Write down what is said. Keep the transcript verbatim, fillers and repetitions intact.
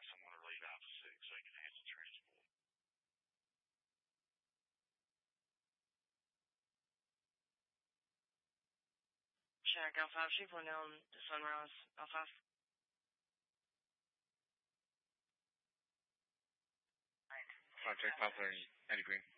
have someone to leave after six so you can handle transport. Check Alpha five, Chief one down to Sunrise, Alpha five. Five, check, Papa, ninety green.